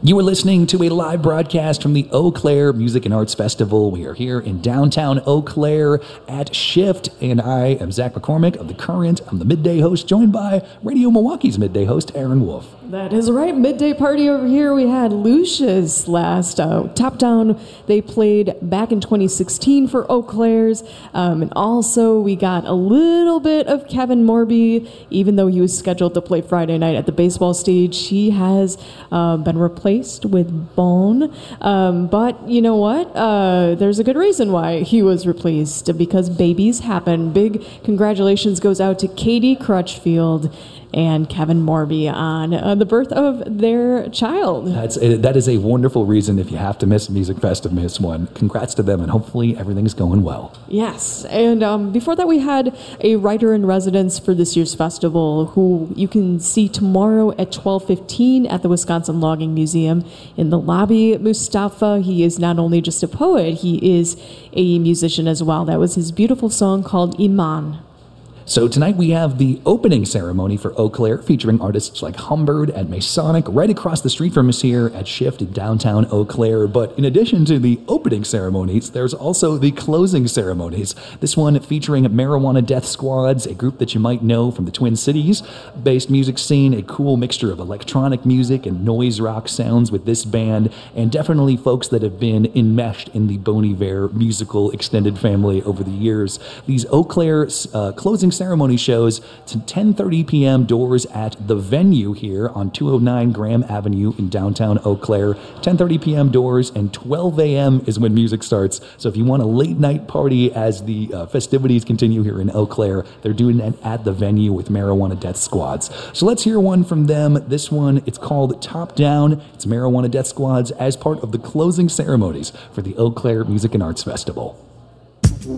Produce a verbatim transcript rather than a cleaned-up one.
You are listening to a live broadcast from the Eau Claire Music and Arts Festival. We are here in downtown Eau Claire at Shift, and I am Zach McCormick of The Current. I'm the midday host, joined by Radio Milwaukee's midday host, Aaron Wolf. That is right. Midday party over here. We had Lucia's last uh, Top Down. They played back in twenty sixteen for Eau Claire's. Um, and also we got a little bit of Kevin Morby. Even though he was scheduled to play Friday night at the baseball stage, he has uh, been replaced with Bone. Um, but you know what? Uh, there's a good reason why he was replaced, because babies happen. Big congratulations goes out to Katie Crutchfield and Kevin Morby on uh, the birth of their child. That's a, that is a wonderful reason if you have to miss Music Fest to miss one. Congrats to them, and hopefully everything's going well. Yes, and um, before that we had a writer-in-residence for this year's festival who you can see tomorrow at twelve fifteen at the Wisconsin Logging Museum in the lobby. Mustafa, he is not only just a poet, he is a musician as well. That was his beautiful song called Iman. So tonight we have the opening ceremony for Eau Claire, featuring artists like Humbird and Masonic right across the street from us here at Shift in downtown Eau Claire. But in addition to the opening ceremonies, there's also the closing ceremonies. This one featuring Marijuana Death Squads, a group that you might know from the Twin Cities-based music scene, a cool mixture of electronic music and noise rock sounds with this band, and definitely folks that have been enmeshed in the Bon Iver musical extended family over the years. These Eau Claire uh, closing ceremony shows to ten thirty p.m. doors at the venue here on two oh nine Graham Avenue in downtown Eau Claire. ten thirty p.m. doors, and twelve a.m. is when music starts. So if you want a late night party as the uh, festivities continue here in Eau Claire, they're doing it at the venue with Marijuana Death Squads. So let's hear one from them. This one, it's called Top Down. It's Marijuana Death Squads as part of the closing ceremonies for the Eau Claire Music and Arts Festival.